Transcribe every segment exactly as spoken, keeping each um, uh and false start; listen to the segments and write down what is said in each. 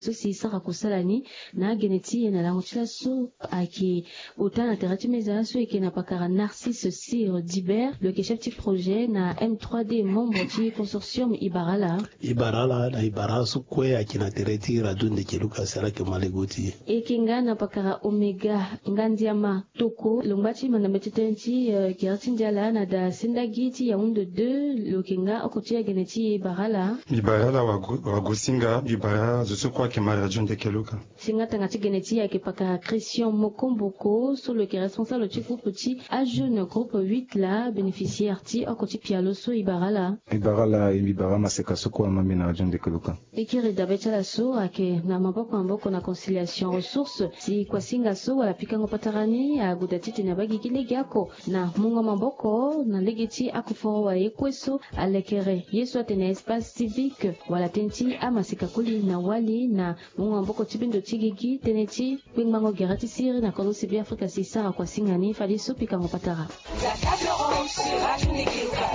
so si sara kusalani na geneti na la rochla so aki autant interacti meza so eke na pakara Narcisse Sir Dibert le chef de projet na M trois D membre du consortium Ibarala Ibarala na Ibara so kwe akina tereti radunde keluka sala ke malegoti eke nga na pakara Omega ngandiama toko lombati mandametenti uh, kirati ndiala na da sindagiti ya unde deux le kenga okoti ya geneti Ibarala Ibarala wagusinga Ibara zo so kwa ke marajon de keluka singa tangati geneti ya ke pakara Christian Mokomboko sur le qui est responsable du groupe petit à jeune groupe huit là bénéficiaire ti okoti pialo so Ibarala Ibarala Ibara maseka so kwa mami na rajon de keluka ekiri dabeta la so ake na maboko amboko na conciliation ressources si kwa singa so wala pikango patarani a gudatiti na bagi kilegako na mungo maboko na legeti akuforo wa ekweso alekere yeso atene espace civique wala tenti amasika kuli na wali na mungo maboko tibindo tigigi teneti kwingmango gerati siri na kono sibi Afrika sisara kwa singani fali so pikango patara La table ronde sur Radio Nekeluka.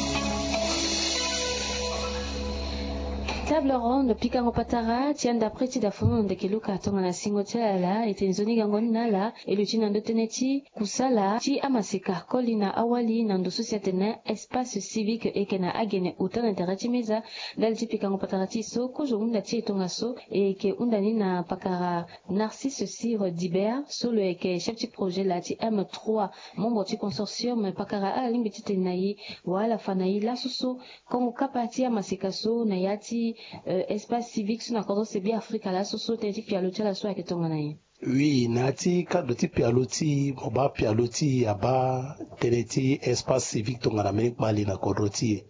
Table ronde pikango patara tianda preti da fono de keluka tonga na singo tela ete nzoni gangoni nala eluti na ndoteneti kusala ti amasika kolina awali na ndo société na espace civique ekena agene utana interati meza dalti pikango patara ti so ko unda ti tonga so eke undani na pakara Narcisse Sir Dibert so le eke chef de projet la ti M trois membre du consortium pakara a limbiti tenayi wala fanayi la soso kongo kapati amasika so na yati Euh, espace civique sur l'accord c'est bien Afrique la société qui a l'hôtel la soirée que ton anaï. Oui, nati kadro ti pialoti moba pialoti aba teneti espace civique to ngana menik bali na kodroti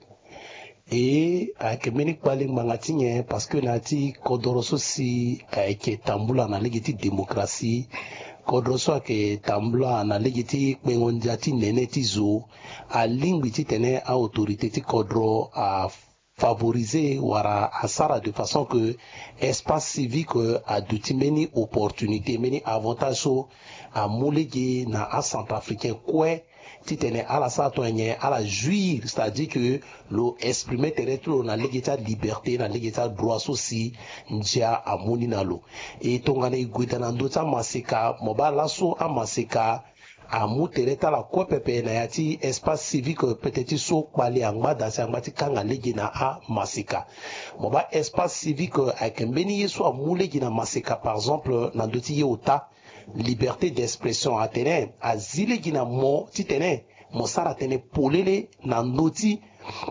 et avec menik bali mangatinye parce que nati kodoroso si avec tambula na legiti démocratie kodroso ke tambula na legiti kwengonjati neneti zo a lingwi ti tene a autorité ti kodro a favoriser wara asara de façon que espace civique a duti many opportunités many avantages so a moulege na a centrafricain kwe titene ala sa to nye ala jouir c'est-à-dire que lo exprimer terrestre na legita liberté na legita droit aussi njia amoni na lo et tongana igwita na ndota maseka mobala so amaseka a mutereta la kwa pepe na yati espace civique peut-être so kwali angba dasi angba ti kanga legi na a masika moba espace civique avec mbeni yeso a mulegi na masika par exemple na ndoti ye ota liberté d'expression a tene a zilegi na mo ti tene mo sara tene polele na ndoti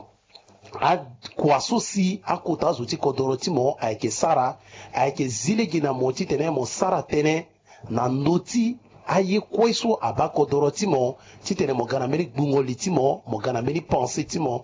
a kwaso si a kota zo ti kodoro ti mo avec sara avec zilegi na mo ti tene mo sara tene na ndoti aye kweso abako dorotimo titene mogana meni gbungoli timo mogana meni penser timo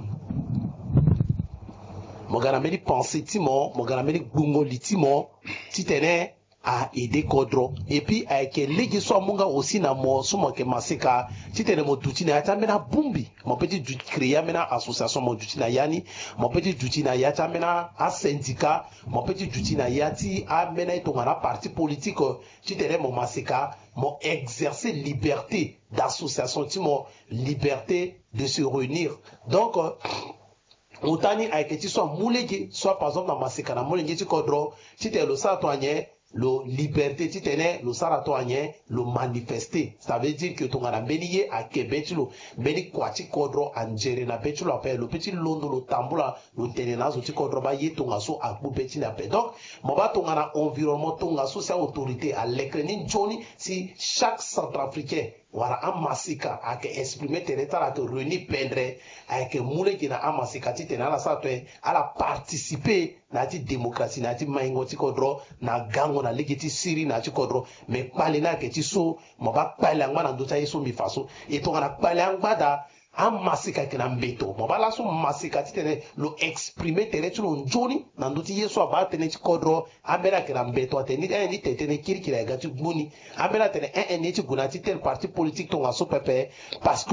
mogana meni penser timo mogana meni gbungoli timo titene a aider kodro et puis avec legi so munga aussi na mo sumo ke masika titene mo duti na yata mena bumbi mo petit duti créer mena association mo duti na yani mo petit duti na yata mena a syndicat mo petit duti na yati a mena to ngana parti politique titene mo masika mon exercer liberté d'association, mon liberté de se réunir. Donc, Outani a été soit moulé, soit par exemple dans ma sécana moulé, tu kodro, si tu es le satoigné, le liberté, tu tenais le saratoigné, le manifester. Ça veut dire que ton gana bénié à Québec, le béni kwati kodro, angéré na petit l'appel, le petit londo, le tamboula, le ténénas, le petit kodro, ba yé ton asso à coup petit l'appel. Donc, mon bas ton gana environnement, ton asso, c'est autorité à l'écran, Johnny, si chaque centrafricain, wara amasika ake exprimer tereta la te réunir pendre ake moule ki na amasika ti tena la sa te ala participer na ti démocratie na ti maingo ti kodro na gango na legiti siri na ti kodro me pale na ke ti so mo ba pale angba na ndota yeso mi faso e to na pale angba da amasika ki na mbeto mo ba la so masika ti tene lo exprimer tere ti lo njoni na ndoti yeso aba tene ti kodro abela ki na mbeto ateni e ni tene kiri kiri ga ti gbuni abela tene e e ni ti guna ti tel parti politique to nga so pepe parce que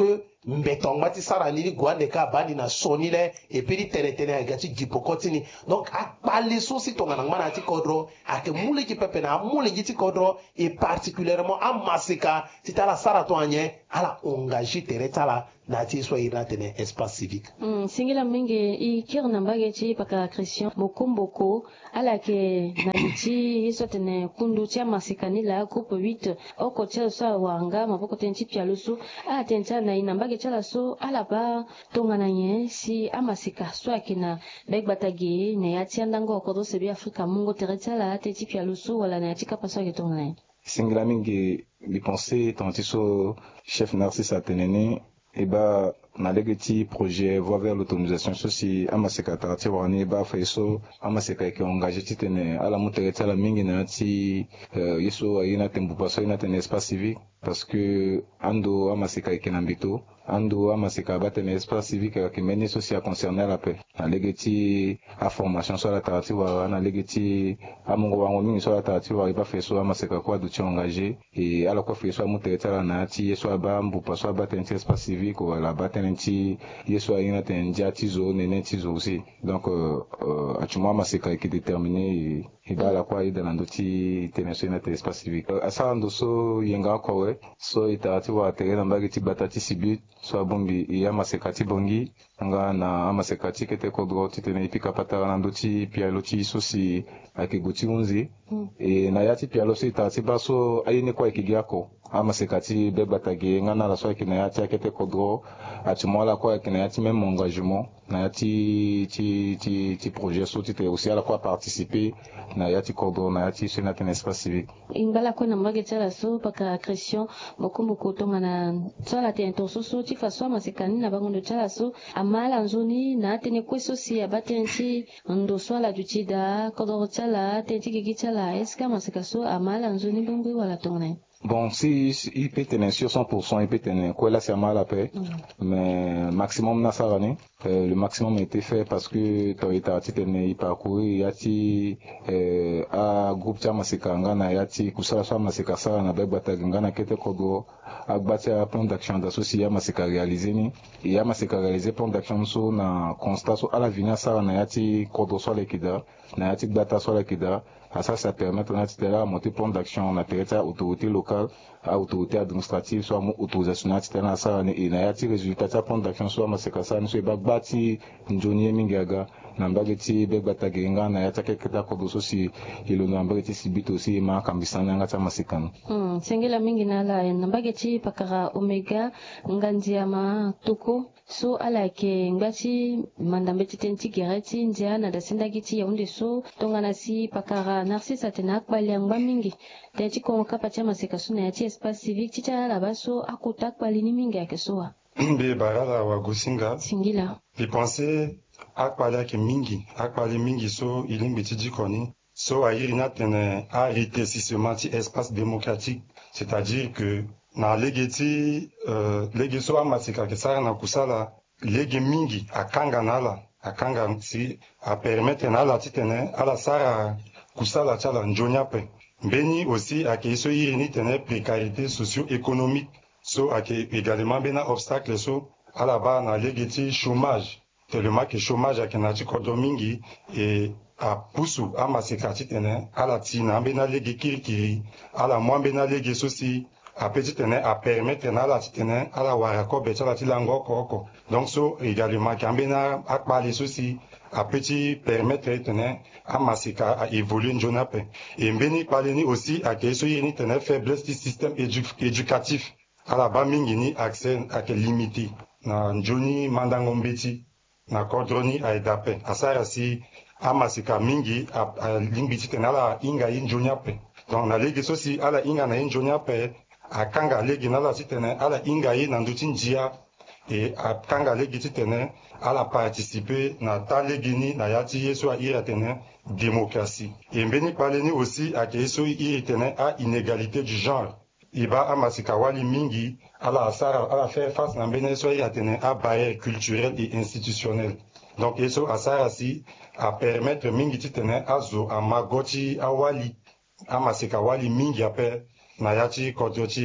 mbetongba ti sara ni gwande ka bani na soni le et puis di tene tene aga ti jipokoti ni donc akpali so si tongana ngana ti kodro ake mule ki pepe na mule ki ti kodro et particulièrement amasika ti tala sara to anye ala engagé tere tala na ti so ina tene espace civique mm singila mingi i kirna mbage ti paka Christian mokomboko ala ke na ti yeso tene kundu ti amasika ni la groupe huit oko ti so wanga maboko ten ti pialusu a tenta na ina mbage ti ala so ala ba tongana nye si amasika so akina begbatage ne ya ti andango ko do sebi Afrika mungo tere ti ala te ti pialusu wala na ti kapa so ke tongana singila mingi li pensé tanti so chef Narcisse Atenene et bah na legeti projet voie vers l'autonomisation soci amaseka tarati wani ba faiso amaseka ke engagé titene ala mutere tala mingi na ti uh, yeso ayina tembu paso ina tene espace civique parce que ando amaseka ke nambito ando amaseka batene espace civique ke meni soci a concerner la paix na legeti a formation sur la tarati wa na legeti amungo wango mingi sur la tarati wa ba faiso amaseka kwa du ti engagé et ala kwa faiso mutere tala na ti yeso ba mbu paso batene espace civique wala batene nti yeso ayina ten dia tizo nene tizo aussi donc euh, euh achuma maseka qui déterminé et ba la kwa ida nando ti teneso ina te espace civique euh, asa ndo so yenga ko we so itati wa tere na mbagi ti batati sibi so abombi ya maseka ti bongi nga na amaseka ti kete kodro ti tene ipika patara nando ti pialo ti so si akiguti unzi mm. et na ya ti pialo so itati ba so ayine kwa ikigiako amaseka ti begbatage nga na la so ki na ya ti akete kodro achuma la kwa ki na ya ti même engagement na ya ti ti ti ti projet so ti te aussi ala kwa participer na ya ti kodro na ya ti so na ten espace civique ingala ko na mbage ti ala so paka Christian mokumbu ko tongana so ala te intention so ti faso amaseka ni na bangondo ti ala so amala nzoni na tene kweso si abaten ti ndo so ala du ti da kodro ti ala ten ti gigi ti ala est ce que amaseka so amala nzoni bongbi wala tongana bon si, si il peut tenir sur cent pour cent il peut tenir quoi là c'est mal à paix mm. mais maximum na sarani euh, le maximum a été fait parce que Toyota ti tene i parcouru ya ti euh, a groupe ti amaseka ngana ya ti kusala so amaseka sara na begbatage ngana kete kodo agbati a plan d'action d'associé ya amaseka réalisé ni et amaseka réalisé plan d'action so na constat so ala vinya sara na ya ti kodo so lekida na ya ti gbata so lekida ça ça permet à monter plan d'action on a à autorité locale à autorité administrative soit autorisation nationale ça et na yati résultat ça plan d'action soit maseka ça nous ba bati njoni mingaga na mbageti be batagenga na yata keketa ko doso si ilo na mbageti sibito si ma kambisana ngata masekana mm sengela mingi na la na mbageti pakara omega ngandia ma toko so ala ke ngati mandambeti tenti gereti ndia na dasinda giti ya unde so tongana si pakara Narcisse Atena akbali ngba mingi tenti ko kapati maseka suna ya ti espace civique ti la baso akota akbali ni mingi akesoa be barala wa gusinga singila bi penser akbali ke mingi akbali mingi so ilimbi ti dikoni so ayiri na tene a rétrécissement ti espace démocratique c'est-à-dire que na legeti uh, lege so amasika ke sara na kusala lege mingi akanga nala akanga si a permettre nala titene ala sara kusala chala njonya pe mbeni aussi ake so yiri ni tene précarité socio-économique so ake également bena obstacle so ala ba na legeti chômage tellement que chômage ake na ti kodo mingi et a pusu amasika titene ala tina bena lege kirikiri ala mwa bena lege so si a petit tene a permettre na la tene ala wara ko be chala ti lango ko donc so également kambena akpali souci a petit permettre tene a masika a évoluer njona pe et mbeni paleni aussi a ke so yini tene faiblesse du système édu éducatif ala ba mingi ni accès a ke limité na njoni mandango mbeti na kodroni a edape asara si a masika mingi a, a limbiti tene ala inga injonya pe donc na legi so si ala inga na injonya pe akanga legi na la titene ala inga ye na nduti njia et akanga legi titene ala participer na ta legi ni na yati yeso a ira tene démocratie et mbeni paleni aussi ake yeso ira tene a inégalité du genre iba amasika wali mingi ala asara ala faire face na mbeni yeso ira tene a barrière culturelle et institutionnelle donc yeso asara si a permettre mingi titene azo a magoti a wali amasika wali mingi ape na yati kodoti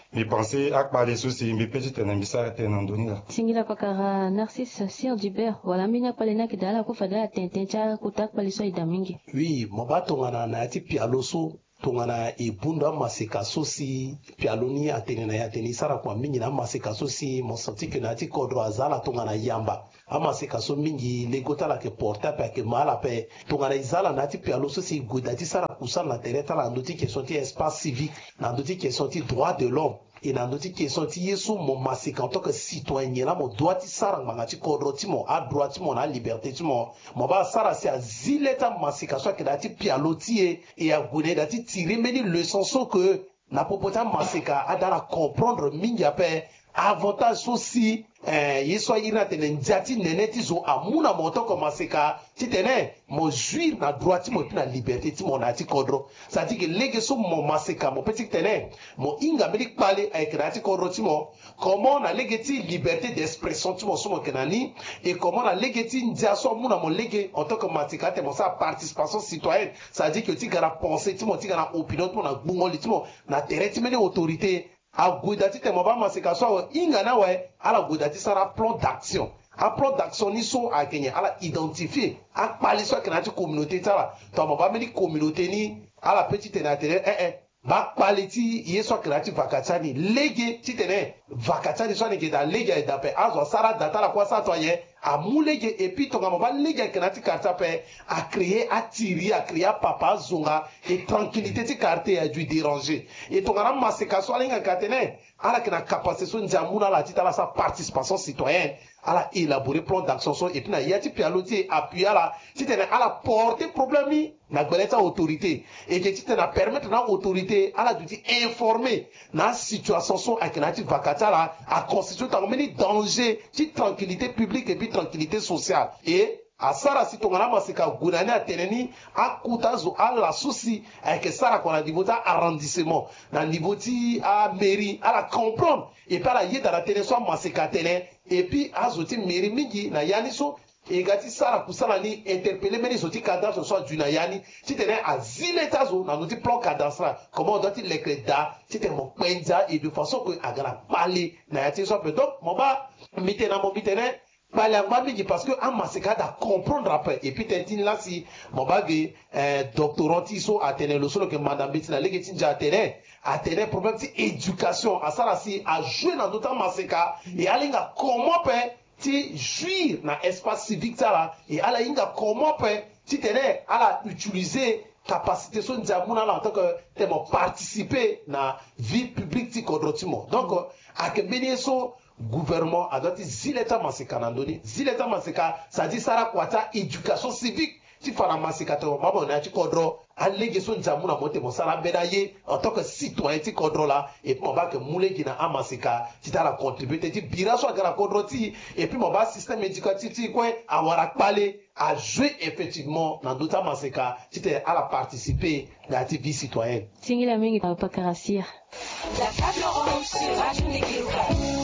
mi pensé akpale susi mi petit tene mi sara tene andoni la. Singila pakara Narcisse Sir Dubert wala mina pale na kidala ko fada tenten cha kutak pale so idamingi. Oui, moba tongana na ati pialo so tongana e bunda maseka sosi pialo ni atene na atene sara kwa mingi na maseka sosi mo senti que na ati kodro azala tongana yamba ama seka so mingi legota la ke porta pa ke mala pe tongana izala na ati pialo sosi godati sara kusala na tereta la ndoti ke senti espace civique na ndoti ke senti droit de l'homme et na ndoti ke senti yesu mo maseka en tant que citoyen là mo droit ti sara nganga ti kodro ti mo a droit ti mo na liberté ti mo mo ba sara si azileta maseka so ke dati pialo ti e et a gune dati tirer meni leçon so que na popota maseka adala comprendre mingi ape avantage aussi eh yeso ira tene njati nene ti zo amuna moto ko maseka ti tene mo juir na droit ti mo na liberté ti mo na ti kodro ça dit que lege so mo maseka mo petit tene mo inga meli pale avec na ti kodro ti mo comment na lege ti liberté d'expression ti mo so mo kenani et comment na lege ti ndia so muna mo lege en tant que maseka te mo sa participation citoyenne ça dit que ti gara penser ti mo ti gara opinion ti mo na gbungoli ti mo na terrain ti meni autorité a godati te mo ba maseka so inga na we ala godati sara plan d'action a plan d'action ni so a kenye ala identifier a pali so kana ti communauté tala to mo ba meni communauté ni ala petite na tere eh eh ba pali ti yeso kreative vakatani lege ti tene vakatani so ne ke da lege da pe azo sara data la kwa sa to ye a mulege et puis tonga mo ba lege kana ti karta pe a créer a tirer a créer papa zonga et tranquillité ti carte a dû déranger et tonga na maseka so alinga katene ala kana capacité so njamuna la ti tala sa participation citoyenne ala élaborer plan d'action so et puis na yati pialoti appuyer ala ti tene ala porter problème ni na gbeleta autorité et que ti tene permettre na autorité ala du ti informer na situation so akinati vakatala a constituer tant meni danger ti tranquillité publique et puis tranquillité sociale et a sara si tongana maseka gunani ateneni a kutazo a la souci avec sara kwa na niveau ta arrondissement na niveau ti a mairie a la comprendre et puis la yeda la tene so maseka tene et puis azoti mairie mingi na yani so et gati sara kusala ni interpeller meni soti cadastre so du na yani ti tene azile tazo na noti plan cadastre comment on doit il les da ti tene mo penza et de façon que agara parler na yati so pe donc mo ba mitena mo mitene Balangba mingi parce que en maseka da comprendre après et puis tentine là si mon bagé euh doctoranti so atene le solo que madame Bettina legeti ja atene atene problème ti éducation à ça là si a jouer dans d'autres maseka et alinga comment pe ti jouir na espace civique ça là et ala inga comment pe ti tene ala utiliser capacité so ndiamuna là en tant que tellement participer na vie publique ti kodrotimo donc a que béni so gouvernement a doti zileta maseka nandoni zileta maseka ça dit sara kwata éducation civique ti fana maseka to baba na ti kodro alege so njamuna mote mo sara bedaye en tant que citoyen ti kodro là et puis on va que moulegi na amaseka ti ta la contribuer ti bira so gara kodro ti et puis mon ba système éducatif ti quoi awara pale a jouer effectivement dans d'autres maseka ti te à la participer la vie citoyenne Singila mingi pa pakarasir La table ronde sur Radio Nikiruka.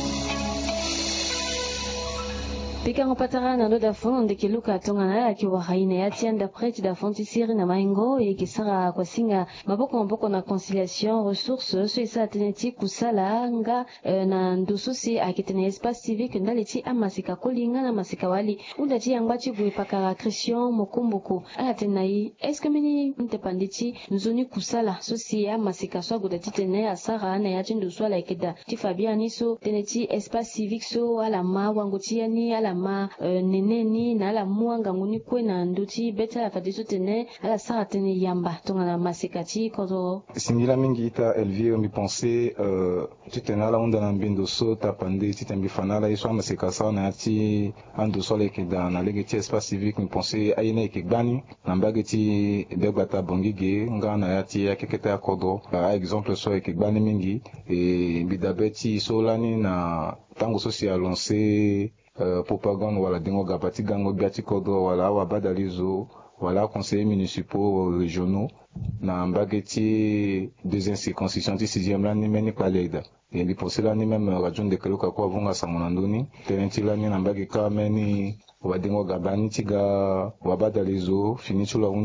Pika ngopatara na ndo da fond de kiluka tongana ki wa haina ya tianda prête da fond siri na maingo e kisara kwa singa maboko maboko na conciliation ressources so isa teneti kusala nga eh, na ndususi akitene espace civique ndaleti amasika kolinga na masika wali unda ti yangba ti bwe pakara Christian mokumbuku ala tenai est-ce que mini ntepanditi nzoni kusala so si amasika so goda ti tene asara na ya tindu so la ikeda ti Fabiani so teneti espace civique so ala ma wanguti yani ala ma uh, neneni na ala muanga nguni kwe na nduti beta la fadiso tene ala sara tene yamba tonga na masekati kodo singila mingi ita elvie mi pense euh tutena la onda na mbindo so tapande titembi fanala iso maseka sa na ti ando so le keda na lege ti espace civique mi pense ayina ekegbani na mbage ti degbata bongige nga na ya ti akeketa ya kodo par exemple so ekegbani mingi e bidabeti so lani na tango social lancé Uh, propagande wala dengo gabati gango biati kodo wala wa badalizo wala conseillers municipaux régionaux na mbageti deuxième circonscription ti sixième la ni meni paleda et li pour cela ni même radio de keluka ko avunga samonandoni tenenti la ni na mbage ka meni wa dengo gabani tiga wa badalizo fini chula unji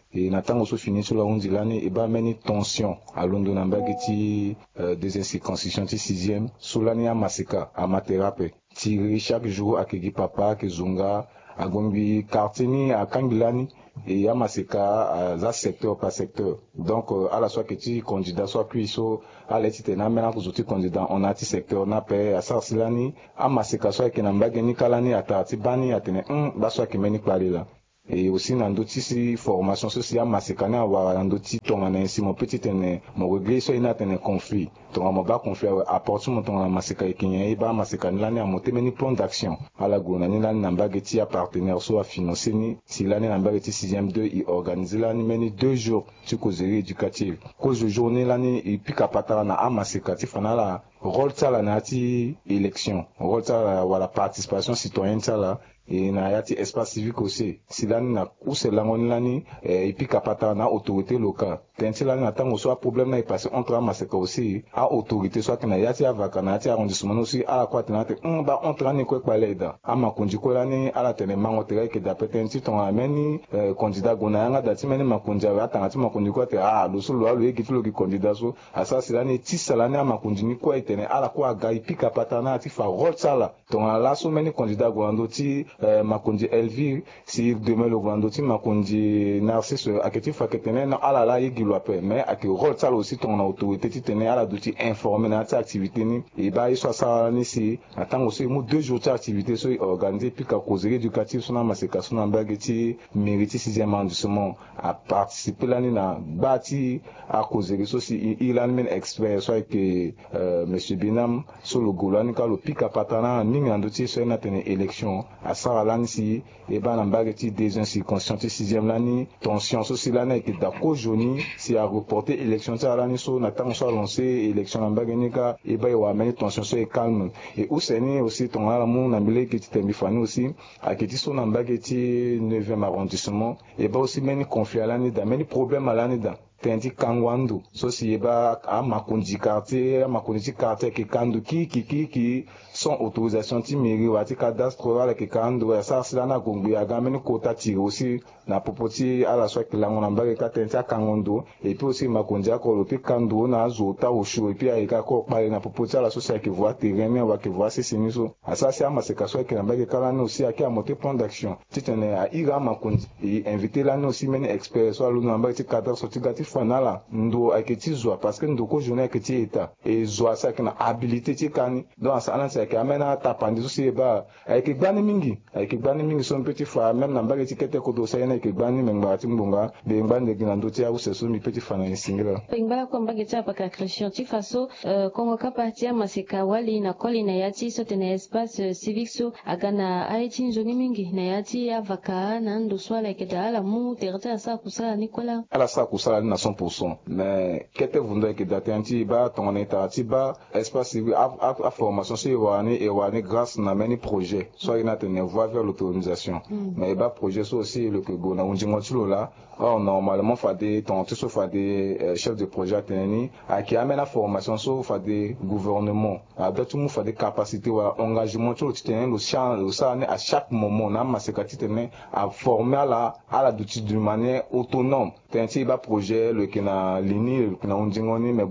et natango so fini sur la ondilani et ba meni tension à londo na mbagiti euh, des circoncision ti sixième solani a masika a materape tiri chaque jour akegi papa ke zunga agombi quartier a kangilani et a masika à za secteur par secteur donc euh, à la soit que tu candidat soit puis so à l'étite na mena ko zoti candidat on a ti secteur na pe a sarsilani a masika soit que na mbageni kalani atati bani atene um ba soit que meni klalila et aussi dans d'autres formations sociales masekane avoir dans d'autres ton en ainsi mon petit ene mon regret so ina tene conflit ton mon ba conflit apporte mon ton maseka ekenya ba masekane l'année a monter meni plan d'action à la gona ni l'année namba geti a partenaire so a financer ni si l'année namba geti sixième deux il organiser l'année meni deux jours tu causerie éducative cause journée l'année et puis kapata na a maseka ti fana la rôle ça la nati élection rôle ça la participation citoyenne ça là et na yati espace civique aussi si lani na use langoni lani et puis kapata na autorité locale tenti lani na tango so problème na e passé entre amaseka aussi a autorité soit na yati avaka na yati arrondissement aussi a quoi tenate on ba entre ni ko kwaleda ama kunji ko lani ala tene mango tere ke da petenti ton ameni candidat gona nga dati meni makunji wa tangati makunji ko te a lo so lo alo e kitlo ki candidat so asa si lani ti salani ama kunji ni ko etene ala ko aga e puis kapata na ti fa rôle sala ton ala so meni candidat gondo ti Euh, makundi Elvire si demain le vendredi makundi Narcisse aketi faketene na ala la yigilo ape mais ak rôle ça aussi ton autorité ti tene ala douti informer na ta activité ni et ba iso ça ni si attend aussi mo deux jours ta activité so organiser puis ka causerie éducative so na maseka so na mbageti mérite sixième arrondissement à participer là ni na bati à causerie so si il a men expert so que euh, monsieur Binam so le golani ka le pika patana ni ngandoti so na tene élection à Saralani si et ben l'embagati des circoncision sixième l'année tension aussi l'année qui d'accord joni si a reporté élection Saralani so n'attend soit lancé élection l'embagenika et ben wa mener tension so calme et où c'est ni aussi ton la mon ambile qui t'est bifani aussi à qui son embagati neuvième arrondissement et ben aussi meni conflit à l'année da meni problème à l'année da tendi kangwandu so si eba a makundi quartier a makundi quartier ki kandu ki ki ki ki son autorisation ti mairie wa ti cadastre wala ki kandu ya sa sila na gongbi ya gameni kota tire aussi na popoti ala so ki lango na mbage ka tendi kangondo et puis aussi makundi akolo pi kandu na zota osho et puis aika ko pale na popoti ala so ki voit terrain wa ki voit si siniso asa si ama se kaso ki na mbage kala na aussi aki a monter plan d'action ti tene a ira makundi et inviter là aussi meni expert so alu na mbage ti cadastre so ti gati fanala ndo aketi zwa parce que ndo ko journée aketi eta et zwa sa kana habilité ti kani donc ça anansi ake amena tapandi so ba ake gbani mingi ake gbani mingi so petit fa même na mbage ti kete ko do sa yana ake gbani menga ti mbonga de mbande gina ndo ti use so mi petit fa na singila pengbala ko mbage ti apaka Christian ti faso kongo kapati ya maseka wali na koli na yati so tene espace civique so agana aiti nzoni mingi na yati avaka na ndo swala ke dala mu terta sa kusala Nicolas ala sa kusala na cent pour cent mais kete vunda ke datanti ba ton état ti ba espace civique a, a formation so wani et wani grâce na many projet so ina tene voie vers l'autonomisation mm. mais ba projet so aussi le que gona unjingo tulo là or normalement fade ton tout so fade euh, chef de projet teni a qui amène la formation so fade gouvernement a datu mu fade capacité wa engagement tout tene le champ le ça à chaque moment na masekati tene à former à la à la d'une manière autonome tenti ba projet le kina lini le kina unjingo ni